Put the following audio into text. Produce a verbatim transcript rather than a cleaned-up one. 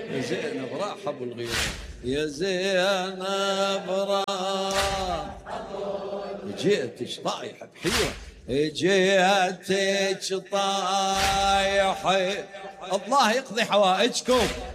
يا زينب راح ابو الغيره، يا زينب راح جيتش طايح بحيره، جيتش طايح. الله يقضي حوائجكم.